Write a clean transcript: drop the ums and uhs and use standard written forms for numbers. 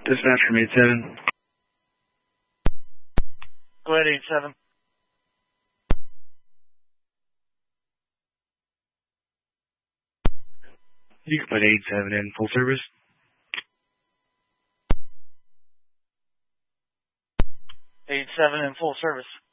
Dispatch from 87. Go ahead, 87. You can put 87 in full service. 87 in full service.